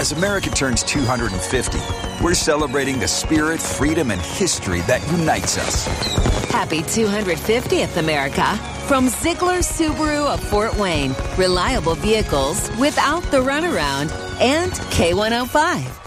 As America turns 250, we're celebrating the spirit, freedom, and history that unites us. Happy 250th, America. From Ziegler Subaru of Fort Wayne. Reliable vehicles without the runaround. And K105.